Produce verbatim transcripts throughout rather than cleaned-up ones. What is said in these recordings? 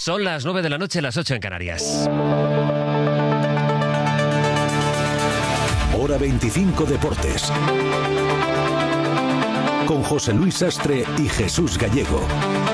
Son las nueve de la noche, las ocho en Canarias. Hora veinticinco Deportes. Con José Luis Sastre y Jesús Gallego.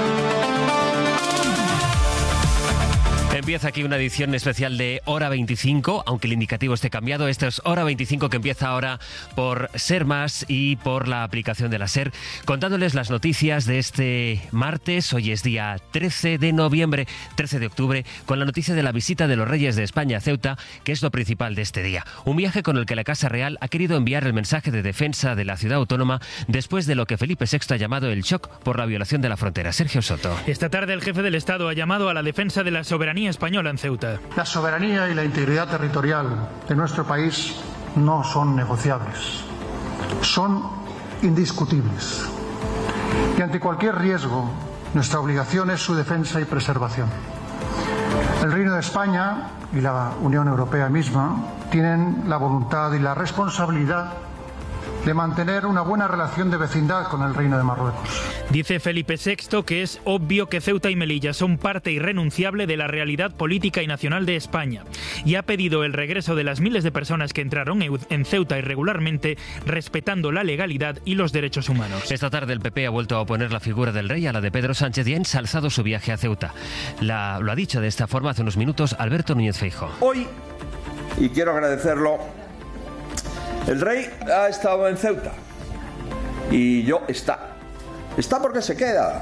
Empieza aquí una edición especial de Hora veinticinco, aunque el indicativo esté cambiado. Esto es Hora veinticinco, que empieza ahora por Ser Más y por la aplicación de la SER, contándoles las noticias de este martes. Hoy es día trece de noviembre, trece de octubre, con la noticia de la visita de los Reyes de España a Ceuta, que es lo principal de este día. Un viaje con el que la Casa Real ha querido enviar el mensaje de defensa de la ciudad autónoma después de lo que Felipe sexto ha llamado el shock por la violación de la frontera. Sergio Soto. Esta tarde el jefe del Estado ha llamado a la defensa de la soberanía española en Ceuta. La soberanía y la integridad territorial de nuestro país no son negociables, son indiscutibles. Y ante cualquier riesgo, nuestra obligación es su defensa y preservación. El Reino de España y la Unión Europea misma tienen la voluntad y la responsabilidad de mantener una buena relación de vecindad con el Reino de Marruecos. Dice Felipe sexto que es obvio que Ceuta y Melilla son parte irrenunciable de la realidad política y nacional de España, y ha pedido el regreso de las miles de personas que entraron en Ceuta irregularmente, respetando la legalidad y los derechos humanos. Esta tarde el P P ha vuelto a oponer la figura del rey a la de Pedro Sánchez y ha ensalzado su viaje a Ceuta. La, lo ha dicho de esta forma hace unos minutos Alberto Núñez Feijóo. Hoy, y quiero agradecerlo, el rey ha estado en Ceuta y yo está. Está porque se queda.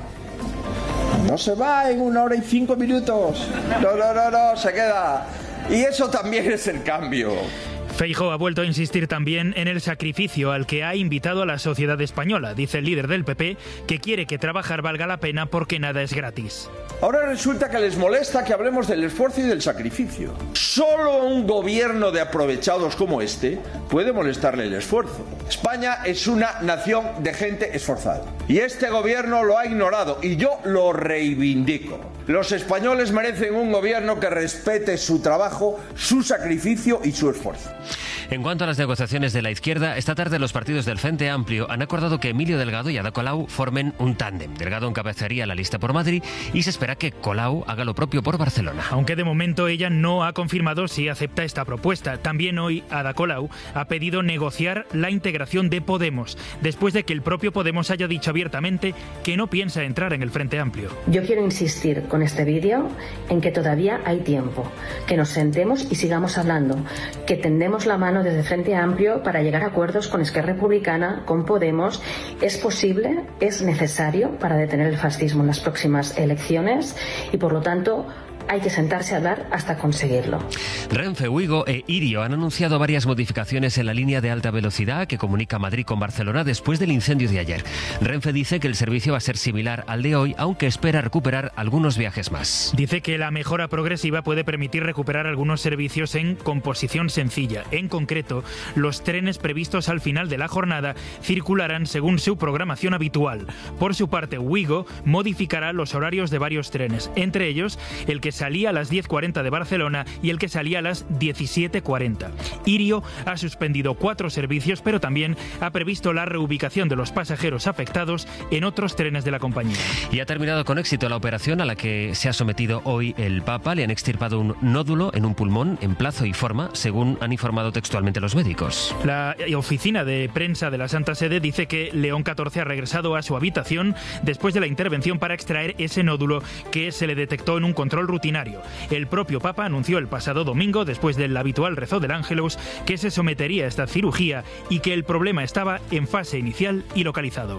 No se va en una hora y cinco minutos. No, no, no, no, se queda. Y eso también es el cambio. Feijóo ha vuelto a insistir también en el sacrificio al que ha invitado a la sociedad española. Dice el líder del P P que quiere que trabajar valga la pena porque nada es gratis. Ahora resulta que les molesta que hablemos del esfuerzo y del sacrificio. Solo un gobierno de aprovechados como este puede molestarle el esfuerzo. España es una nación de gente esforzada. Y este gobierno lo ha ignorado y yo lo reivindico. Los españoles merecen un gobierno que respete su trabajo, su sacrificio y su esfuerzo. En cuanto a las negociaciones de la izquierda, esta tarde los partidos del Frente Amplio han acordado que Emilio Delgado y Ada Colau formen un tándem. Delgado encabezaría la lista por Madrid y se espera que Colau haga lo propio por Barcelona. Aunque de momento ella no ha confirmado si acepta esta propuesta. También hoy Ada Colau ha pedido negociar la integración de Podemos, después de que el propio Podemos haya dicho abiertamente que no piensa entrar en el Frente Amplio. Yo quiero insistir con este vídeo en que todavía hay tiempo, que nos sentemos y sigamos hablando, que tendemos la mano desde Frente Amplio para llegar a acuerdos con Esquerra Republicana, con Podemos. Es posible, es necesario para detener el fascismo en las próximas elecciones y, por lo tanto, hay que sentarse a hablar hasta conseguirlo. Renfe, Wigo e Irio han anunciado varias modificaciones en la línea de alta velocidad que comunica Madrid con Barcelona después del incendio de ayer. Renfe dice que el servicio va a ser similar al de hoy, aunque espera recuperar algunos viajes más. Dice que la mejora progresiva puede permitir recuperar algunos servicios en composición sencilla. En concreto, los trenes previstos al final de la jornada circularán según su programación habitual. Por su parte, Wigo modificará los horarios de varios trenes, entre ellos el que salía a las diez cuarenta de Barcelona y el que salía a las diecisiete cuarenta. Irio ha suspendido cuatro servicios, pero también ha previsto la reubicación de los pasajeros afectados en otros trenes de la compañía. Y ha terminado con éxito la operación a la que se ha sometido hoy el Papa. Le han extirpado un nódulo en un pulmón en plazo y forma, según han informado textualmente los médicos. La oficina de prensa de la Santa Sede dice que León catorce ha regresado a su habitación después de la intervención para extraer ese nódulo que se le detectó en un control rutinario. El propio Papa anunció el pasado domingo, después del habitual rezo del Ángelus, que se sometería a esta cirugía y que el problema estaba en fase inicial y localizado.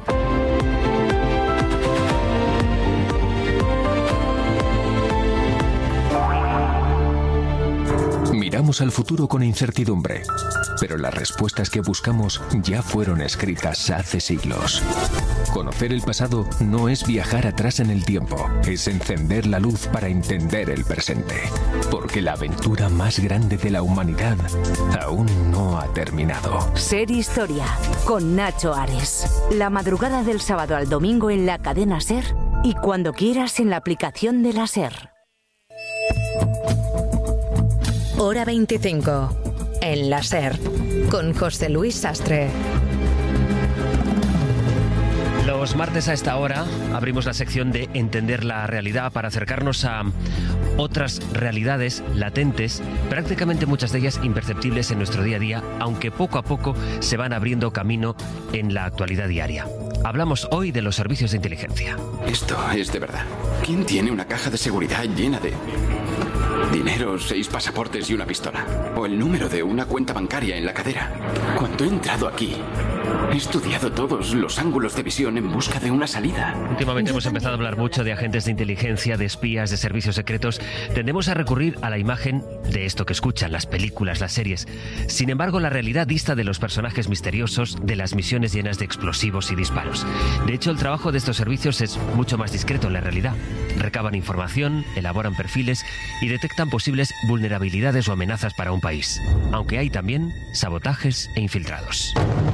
Miramos al futuro con incertidumbre, pero las respuestas que buscamos ya fueron escritas hace siglos. Conocer el pasado no es viajar atrás en el tiempo, es encender la luz para entender el presente, porque la aventura más grande de la humanidad aún no ha terminado. Ser Historia, con Nacho Ares. La madrugada del sábado al domingo en la cadena SER y cuando quieras en la aplicación de la SER. Hora veinticinco, en la SER, con José Luis Sastre. Los Los martes a esta hora abrimos la sección de Entender la realidad para acercarnos a otras realidades latentes, prácticamente muchas de ellas imperceptibles en nuestro día a día, aunque poco a poco se van abriendo camino en la actualidad diaria. Hablamos hoy de los servicios de inteligencia. Esto es de verdad. ¿Quién tiene una caja de seguridad llena de dinero, seis pasaportes y una pistola? O el número de una cuenta bancaria en la cadera. Cuando he entrado aquí, he estudiado todos los ángulos de visión en busca de una salida. Últimamente hemos empezado a hablar mucho de agentes de inteligencia, de espías, de servicios secretos. Tendemos a recurrir a la imagen de esto que escuchan, las películas, las series. Sin embargo, la realidad dista de los personajes misteriosos, de las misiones llenas de explosivos y disparos. De hecho, el trabajo de estos servicios es mucho más discreto en la realidad. Recaban información, elaboran perfiles y detectan posibles vulnerabilidades o amenazas para un país. Aunque hay también sabotajes e infiltrados.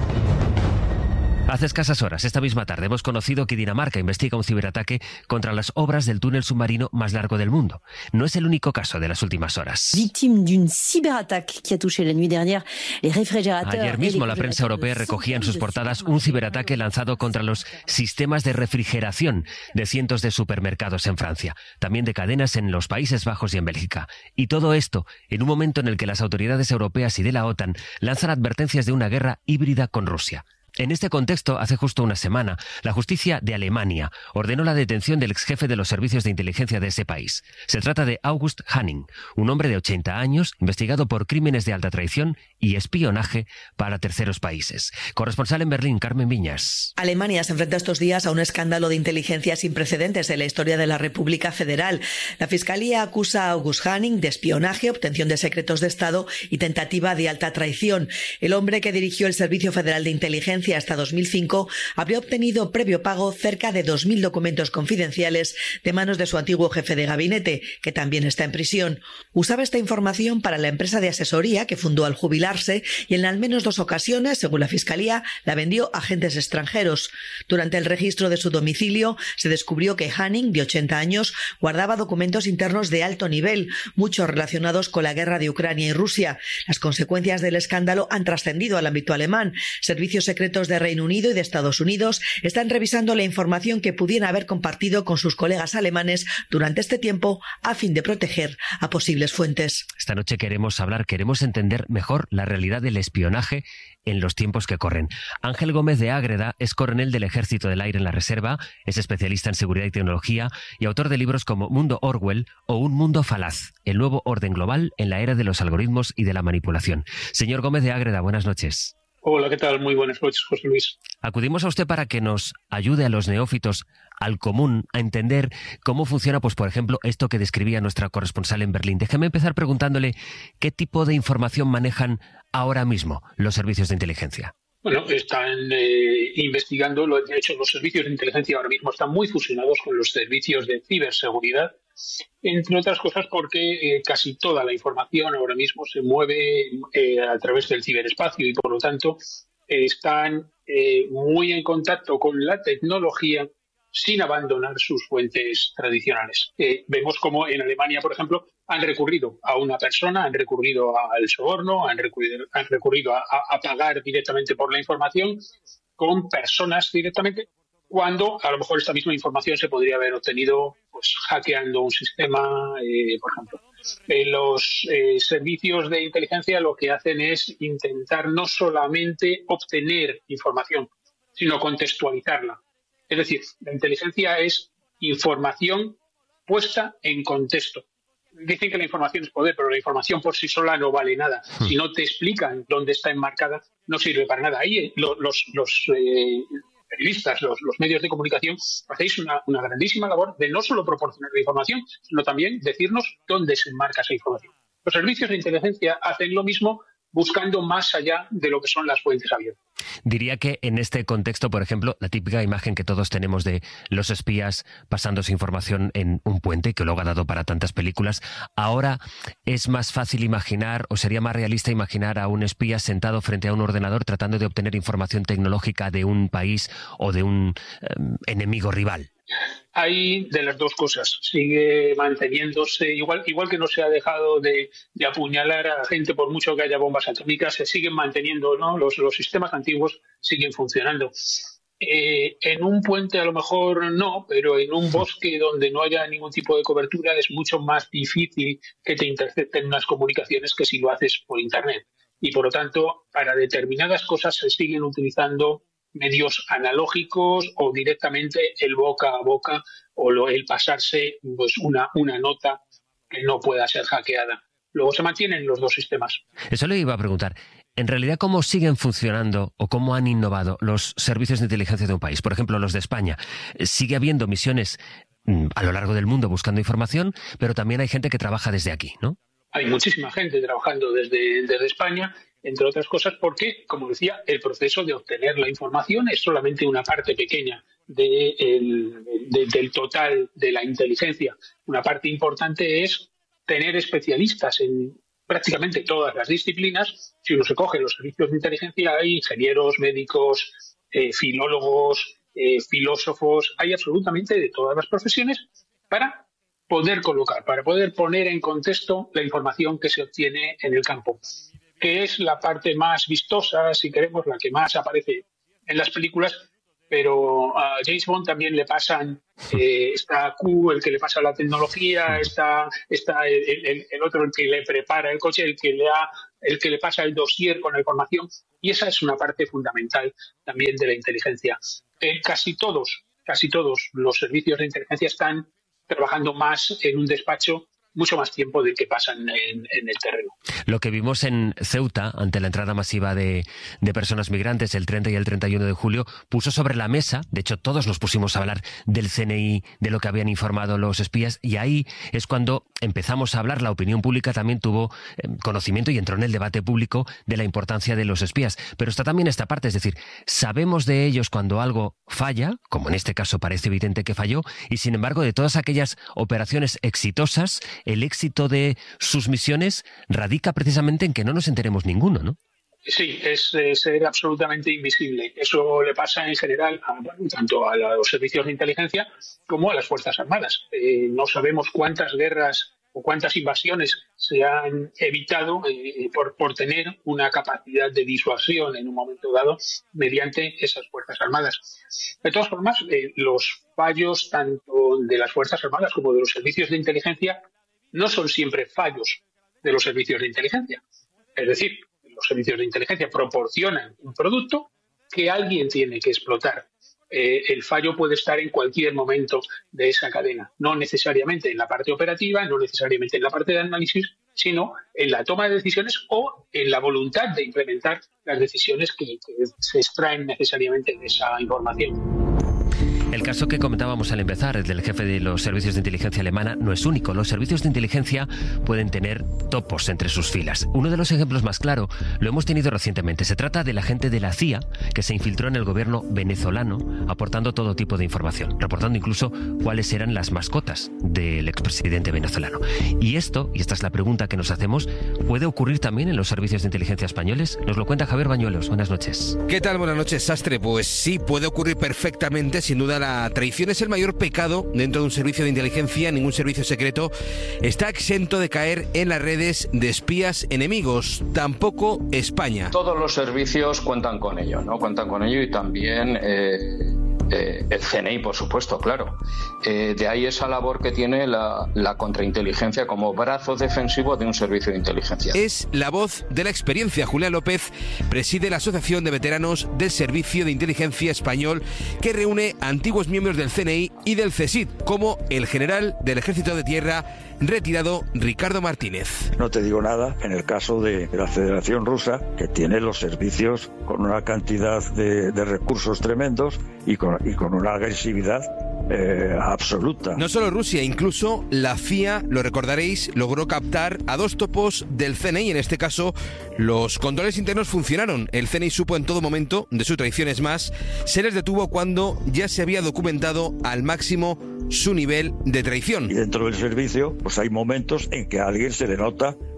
Hace escasas horas, esta misma tarde, hemos conocido que Dinamarca investiga un ciberataque contra las obras del túnel submarino más largo del mundo. No es el único caso de las últimas horas. Ayer mismo la prensa europea recogía en sus portadas un ciberataque lanzado contra los sistemas de refrigeración de cientos de supermercados en Francia, también de cadenas en los Países Bajos y en Bélgica. Y todo esto en un momento en el que las autoridades europeas y de la OTAN lanzan advertencias de una guerra híbrida con Rusia. En este contexto, hace justo una semana, la justicia de Alemania ordenó la detención del exjefe de los servicios de inteligencia de ese país. Se trata de August Hanning, un hombre de ochenta años, investigado por crímenes de alta traición y espionaje para terceros países. Corresponsal en Berlín, Carmen Viñas. Alemania se enfrenta estos días a un escándalo de inteligencia sin precedentes en la historia de la República Federal. La Fiscalía acusa a August Hanning de espionaje, obtención de secretos de Estado y tentativa de alta traición. El hombre que dirigió el Servicio Federal de Inteligencia hasta dos mil cinco habría obtenido previo pago cerca de dos mil documentos confidenciales de manos de su antiguo jefe de gabinete, que también está en prisión. Usaba esta información para la empresa de asesoría que fundó al jubilarse y en al menos dos ocasiones, según la Fiscalía, la vendió a agentes extranjeros. Durante el registro de su domicilio se descubrió que Hanning, de ochenta años, guardaba documentos internos de alto nivel, muchos relacionados con la guerra de Ucrania y Rusia. Las consecuencias del escándalo han trascendido al ámbito alemán. Servicios secretos de Reino Unido y de Estados Unidos están revisando la información que pudieran haber compartido con sus colegas alemanes durante este tiempo a fin de proteger a posibles fuentes. Esta noche queremos hablar, queremos entender mejor la realidad del espionaje en los tiempos que corren. Ángel Gómez de Ágreda es coronel del Ejército del Aire en la Reserva, es especialista en seguridad y tecnología y autor de libros como Mundo Orwell o Un mundo falaz, el nuevo orden global en la era de los algoritmos y de la manipulación. Señor Gómez de Ágreda, buenas noches. Hola, ¿qué tal? Muy buenas noches, José Luis. Acudimos a usted para que nos ayude a los neófitos, al común, a entender cómo funciona, pues por ejemplo, esto que describía nuestra corresponsal en Berlín. Déjeme empezar preguntándole qué tipo de información manejan ahora mismo los servicios de inteligencia. Bueno, están eh, investigando, de hecho los servicios de inteligencia ahora mismo están muy fusionados con los servicios de ciberseguridad, entre otras cosas porque eh, casi toda la información ahora mismo se mueve eh, a través del ciberespacio y por lo tanto eh, están eh, muy en contacto con la tecnología sin abandonar sus fuentes tradicionales. Eh, vemos como en Alemania, por ejemplo, han recurrido a una persona, han recurrido al soborno, han recurrido, han recurrido a, a pagar directamente por la información con personas directamente, cuando a lo mejor esta misma información se podría haber obtenido pues hackeando un sistema, eh, por ejemplo. Eh, los eh, servicios de inteligencia lo que hacen es intentar no solamente obtener información, sino contextualizarla. Es decir, la inteligencia es información puesta en contexto. Dicen que la información es poder, pero la información por sí sola no vale nada. Si no te explican dónde está enmarcada, no sirve para nada. Ahí los, los, los eh, periodistas, los, los medios de comunicación, hacéis una, una grandísima labor de no solo proporcionar la información, sino también decirnos dónde se enmarca esa información. Los servicios de inteligencia hacen lo mismo, buscando más allá de lo que son las fuentes abiertas. Diría que en este contexto, por ejemplo, la típica imagen que todos tenemos de los espías pasándose información en un puente, que luego ha dado para tantas películas, ahora es más fácil imaginar, o sería más realista imaginar a un espía sentado frente a un ordenador tratando de obtener información tecnológica de un país o de un eh, enemigo rival. Hay de las dos cosas. Sigue manteniéndose, igual, igual que no se ha dejado de, de apuñalar a gente por mucho que haya bombas atómicas, se siguen manteniendo, ¿no? Los, los sistemas antiguos siguen funcionando. Eh, en un puente a lo mejor no, pero en un bosque donde no haya ningún tipo de cobertura es mucho más difícil que te intercepten unas comunicaciones que si lo haces por Internet. Y por lo tanto, para determinadas cosas se siguen utilizando medios analógicos o directamente el boca a boca o lo, el pasarse pues una, una nota que no pueda ser hackeada. Luego se mantienen los dos sistemas. Eso le iba a preguntar. En realidad, ¿cómo siguen funcionando o cómo han innovado los servicios de inteligencia de un país? Por ejemplo, los de España. Sigue habiendo misiones a lo largo del mundo buscando información, pero también hay gente que trabaja desde aquí, ¿no? Hay muchísima gente trabajando desde, desde España, entre otras cosas porque, como decía, el proceso de obtener la información es solamente una parte pequeña de el, de, del total de la inteligencia. Una parte importante es tener especialistas en prácticamente todas las disciplinas. Si uno se coge los servicios de inteligencia, hay ingenieros, médicos, eh, filólogos, eh, filósofos, hay absolutamente de todas las profesiones para poder colocar, para poder poner en contexto la información que se obtiene en el campo, que es la parte más vistosa, si queremos, la que más aparece en las películas, pero a James Bond también le pasan, eh, está Q, el que le pasa la tecnología, está, está el, el, el otro, el que le prepara el coche, el que le ha, el que le pasa el dossier con la información, y esa es una parte fundamental también de la inteligencia. Eh, casi todos, casi todos los servicios de inteligencia están trabajando más en un despacho mucho más tiempo del que pasan en, en el terreno. Lo que vimos en Ceuta, ante la entrada masiva de, de personas migrantes el treinta y el treinta y uno de julio, puso sobre la mesa, de hecho todos nos pusimos a hablar del C N I, de lo que habían informado los espías, y ahí es cuando empezamos a hablar, la opinión pública también tuvo eh, conocimiento y entró en el debate público de la importancia de los espías. Pero está también esta parte, es decir, sabemos de ellos cuando algo falla, como en este caso parece evidente que falló, y sin embargo de todas aquellas operaciones exitosas, el éxito de sus misiones radica precisamente en que no nos enteremos ninguno, ¿no? Sí, es, es ser absolutamente invisible. Eso le pasa en general a, bueno, tanto a los servicios de inteligencia como a las Fuerzas Armadas. Eh, no sabemos cuántas guerras o cuántas invasiones se han evitado eh, por, por tener una capacidad de disuasión en un momento dado mediante esas Fuerzas Armadas. De todas formas, eh, los fallos tanto de las Fuerzas Armadas como de los servicios de inteligencia no son siempre fallos de los servicios de inteligencia. Es decir, los servicios de inteligencia proporcionan un producto que alguien tiene que explotar. Eh, el fallo puede estar en cualquier momento de esa cadena, no necesariamente en la parte operativa, no necesariamente en la parte de análisis, sino en la toma de decisiones o en la voluntad de implementar las decisiones que, que se extraen necesariamente de esa información. El caso que comentábamos al empezar, el del jefe de los servicios de inteligencia alemana, no es único. Los servicios de inteligencia pueden tener topos entre sus filas. Uno de los ejemplos más claros lo hemos tenido recientemente. Se trata del agente de la C I A que se infiltró en el gobierno venezolano aportando todo tipo de información, reportando incluso cuáles eran las mascotas del expresidente venezolano. Y esto, y esta es la pregunta que nos hacemos, ¿puede ocurrir también en los servicios de inteligencia españoles? Nos lo cuenta Javier Bañuelos. Buenas noches. ¿Qué tal? Buenas noches, Sastre. Pues sí, puede ocurrir perfectamente. Sin duda, la traición es el mayor pecado dentro de un servicio de inteligencia. Ningún servicio secreto está exento de caer en las redes de espías enemigos. Tampoco España. Todos los servicios cuentan con ello, ¿no? Cuentan con ello y también eh, eh, el C N I, por supuesto, claro. Eh, de ahí esa labor que tiene la, la contrainteligencia como brazo defensivo de un servicio de inteligencia. Es la voz de la experiencia. Julián López preside la Asociación de Veteranos del Servicio de Inteligencia Español, que reúne antiguos miembros del C N I y del C S I D, como el general del Ejército de Tierra retirado Ricardo Martínez. No te digo nada en el caso de la Federación Rusa, que tiene los servicios con una cantidad de, de recursos tremendos y con, y con una agresividad Eh, absoluta. No solo Rusia, incluso la C I A, lo recordaréis, logró captar a dos topos del C N I. En este caso, los controles internos funcionaron. El C N I supo en todo momento de su traición. Es más, se les detuvo cuando ya se había documentado al máximo su nivel de traición. Y dentro del servicio, pues hay momentos en que a alguien se le nota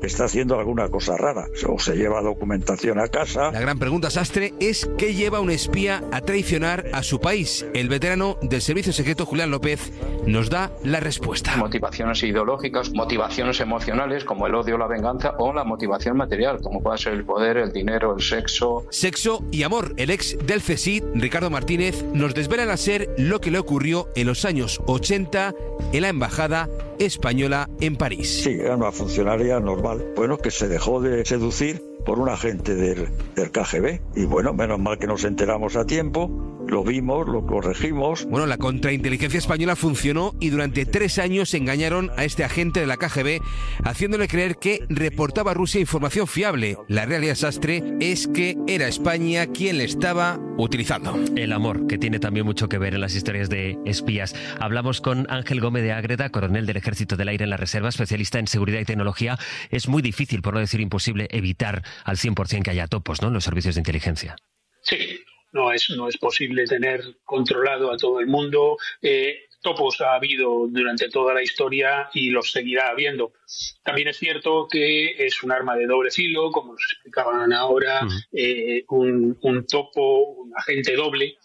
está haciendo alguna cosa rara, o se lleva documentación a casa. La gran pregunta, Sastre, es ¿qué lleva un espía a traicionar a su país? El veterano del Servicio Secreto, Julián López, nos da la respuesta. Motivaciones ideológicas, motivaciones emocionales como el odio, la venganza, o la motivación material como puede ser el poder, el dinero, el sexo. Sexo y amor. El ex del C S I D, Ricardo Martínez, nos desvela en la SER lo que le ocurrió en los años ochenta en la embajada española en París. Sí, era una funcionaria normal, bueno, que se dejó de seducir por un agente del, del K G B. Y bueno, menos mal que nos enteramos a tiempo, lo vimos, lo corregimos. Bueno, la contrainteligencia española funcionó y durante tres años engañaron a este agente de la K G B, haciéndole creer que reportaba a Rusia información fiable. La realidad, Sastre, es que era España quien le estaba utilizando. El amor, que tiene también mucho que ver en las historias de espías. Hablamos con Ángel Gómez de Ágreda, coronel del Ejército del Aire en la Reserva, especialista en seguridad y tecnología. Es muy difícil, por no decir imposible, evitar al cien por ciento que haya topos, ¿no?, en los servicios de inteligencia. Sí, no es, no es posible tener controlado a todo el mundo. Eh, topos ha habido durante toda la historia y los seguirá habiendo. También es cierto que es un arma de doble filo, como nos explicaban ahora. Uh-huh. eh, un, un topo, un agente doble,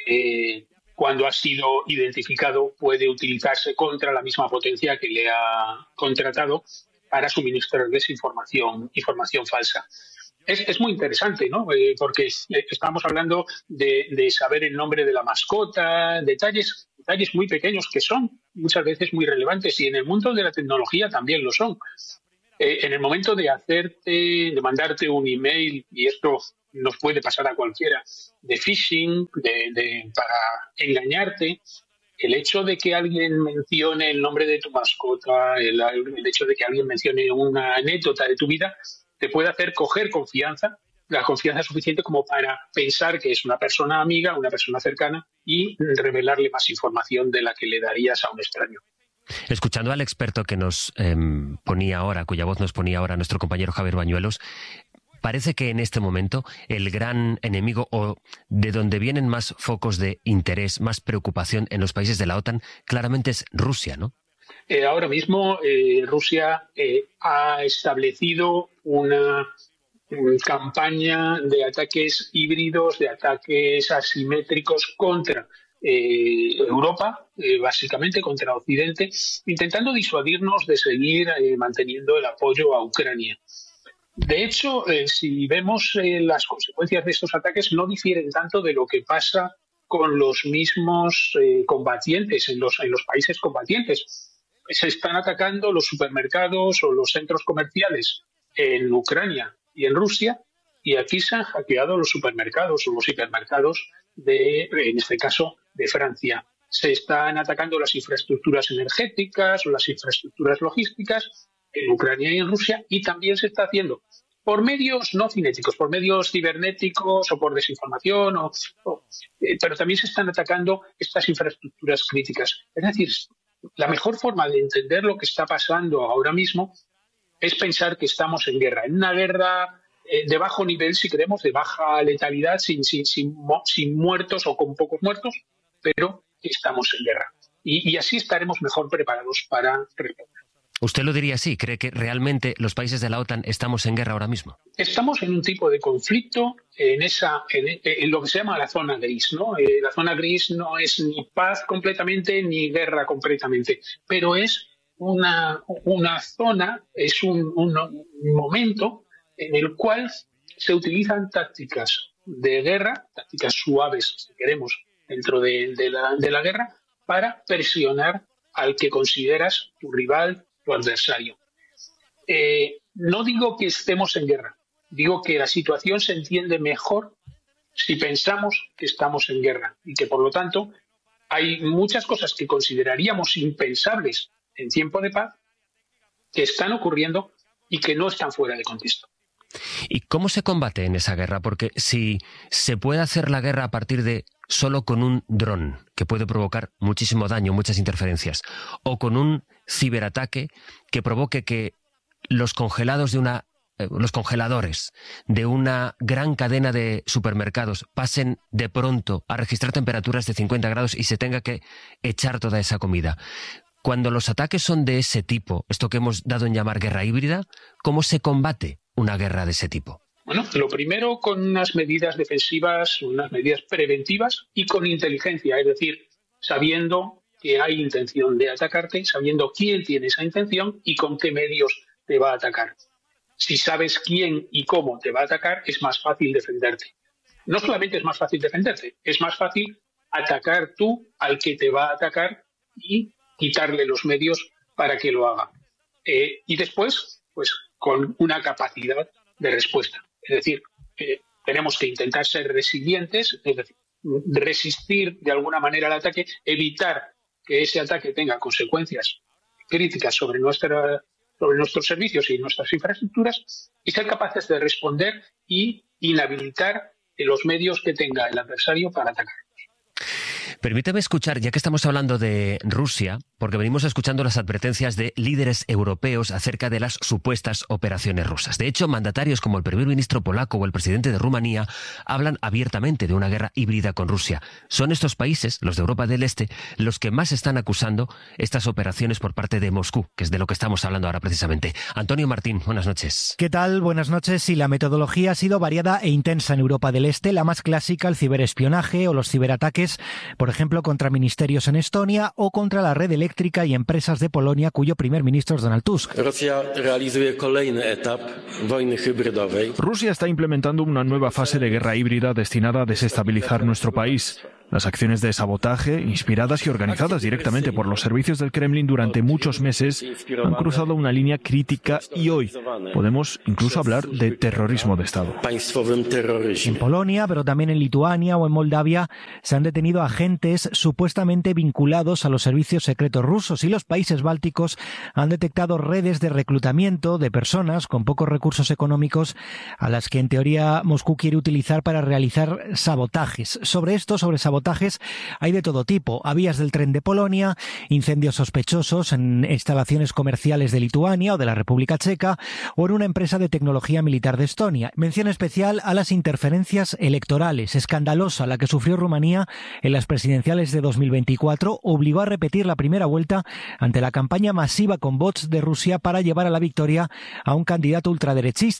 eh, cuando ha sido identificado, puede utilizarse contra la misma potencia que le ha contratado para suministrarles información, información falsa. Es, es muy interesante, ¿no? Eh, porque estamos hablando de, de saber el nombre de la mascota, detalles, detalles muy pequeños que son muchas veces muy relevantes, y en el mundo de la tecnología también lo son. Eh, en el momento de hacerte, de mandarte un email, y esto nos puede pasar a cualquiera, de phishing, de, de, para engañarte, el hecho de que alguien mencione el nombre de tu mascota, el, el hecho de que alguien mencione una anécdota de tu vida, te puede hacer coger confianza, la confianza suficiente como para pensar que es una persona amiga, una persona cercana, y revelarle más información de la que le darías a un extraño. Escuchando al experto que nos eh, ponía ahora, cuya voz nos ponía ahora nuestro compañero Javier Bañuelos, parece que en este momento el gran enemigo, o de donde vienen más focos de interés, más preocupación en los países de la OTAN, claramente es Rusia, ¿no? Eh, ahora mismo eh, Rusia eh, ha establecido una, una campaña de ataques híbridos, de ataques asimétricos contra eh, Europa, eh, básicamente contra Occidente, intentando disuadirnos de seguir eh, manteniendo el apoyo a Ucrania. De hecho, eh, si vemos eh, las consecuencias de estos ataques, no difieren tanto de lo que pasa con los mismos eh, combatientes en los, en los países combatientes. Se están atacando los supermercados o los centros comerciales en Ucrania y en Rusia, y aquí se han hackeado los supermercados o los hipermercados de, en este caso, de Francia. Se están atacando las infraestructuras energéticas o las infraestructuras logísticas en Ucrania y en Rusia, y también se está haciendo por medios no cinéticos, por medios cibernéticos o por desinformación, o, o, eh, pero también se están atacando estas infraestructuras críticas. Es decir, la mejor forma de entender lo que está pasando ahora mismo es pensar que estamos en guerra, en una guerra eh, de bajo nivel, si queremos, de baja letalidad, sin, sin, sin, sin muertos o con pocos muertos, pero estamos en guerra. Y, y así estaremos mejor preparados para responder. ¿Usted lo diría así? ¿Cree que realmente los países de la OTAN estamos en guerra ahora mismo? Estamos en un tipo de conflicto en esa, en, en lo que se llama la zona gris, ¿no? Eh, la zona gris no es ni paz completamente ni guerra completamente, pero es una, una zona, es un, un, un momento en el cual se utilizan tácticas de guerra, tácticas suaves, si queremos, dentro de, de, la, de la guerra, para presionar al que consideras tu rival, tu adversario. Eh, no digo que estemos en guerra, digo que la situación se entiende mejor si pensamos que estamos en guerra, y que por lo tanto hay muchas cosas que consideraríamos impensables en tiempo de paz que están ocurriendo y que no están fuera de contexto. ¿Y cómo se combate en esa guerra? Porque si se puede hacer la guerra a partir de solo con un dron, que puede provocar muchísimo daño, muchas interferencias, o con un ciberataque que provoque que los congelados de una, eh, los congeladores de una gran cadena de supermercados pasen de pronto a registrar temperaturas de cincuenta grados y se tenga que echar toda esa comida. cuando los ataques son de ese tipo, esto que hemos dado en llamar guerra híbrida, ¿cómo se combate una guerra de ese tipo? Bueno, lo primero con unas medidas defensivas, unas medidas preventivas y con inteligencia, es decir, sabiendo que hay intención de atacarte, sabiendo quién tiene esa intención y con qué medios te va a atacar. Si sabes quién y cómo te va a atacar, es más fácil defenderte. No solamente es más fácil defenderte, es más fácil atacar tú al que te va a atacar y quitarle los medios para que lo haga. Eh, y después, pues con una capacidad de respuesta. Es decir, eh, tenemos que intentar ser resilientes, es decir, resistir de alguna manera al ataque, evitar que ese ataque tenga consecuencias críticas sobre, nuestra, sobre nuestros servicios y nuestras infraestructuras y ser capaces de responder y inhabilitar los medios que tenga el adversario para atacar. Permíteme escuchar, ya que estamos hablando de Rusia, porque venimos escuchando las advertencias de líderes europeos acerca de las supuestas operaciones rusas. De hecho, mandatarios como el primer ministro polaco o el presidente de Rumanía hablan abiertamente de una guerra híbrida con Rusia. Son estos países, los de Europa del Este, los que más están acusando estas operaciones por parte de Moscú, que es de lo que estamos hablando ahora precisamente. Antonio Martín, buenas noches. ¿Qué tal? Buenas noches. Sí, la metodología ha sido variada e intensa en Europa del Este. La más clásica, el ciberespionaje o los ciberataques, por ejemplo, contra ministerios en Estonia o contra la red eléctrica y empresas de Polonia, cuyo primer ministro es Donald Tusk. Rusia está implementando una nueva fase de guerra híbrida destinada a desestabilizar nuestro país. Las acciones de sabotaje, inspiradas y organizadas directamente por los servicios del Kremlin durante muchos meses, han cruzado una línea crítica y hoy podemos incluso hablar de terrorismo de Estado. En Polonia, pero también en Lituania o en Moldavia, se han detenido agentes supuestamente vinculados a los servicios secretos rusos y los países bálticos han detectado redes de reclutamiento de personas con pocos recursos económicos a las que en teoría Moscú quiere utilizar para realizar sabotajes. Sobre esto, sobre sabotajes, hay de todo tipo. A vías del tren de Polonia, incendios sospechosos en instalaciones comerciales de Lituania o de la República Checa o en una empresa de tecnología militar de Estonia. Mención especial a las interferencias electorales. Escandalosa la que sufrió Rumanía en las presidenciales de dos mil veinticuatro. Obligó a repetir la primera vuelta ante la campaña masiva con bots de Rusia para llevar a la victoria a un candidato ultraderechista.